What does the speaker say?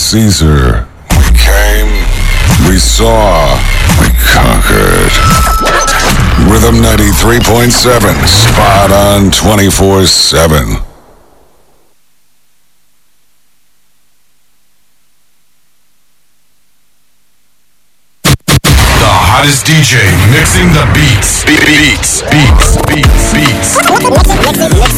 Caesar. We came, we saw, we conquered. Rhythm 93.7, spot on 24/7. Hottest DJ mixing the beats. Beats.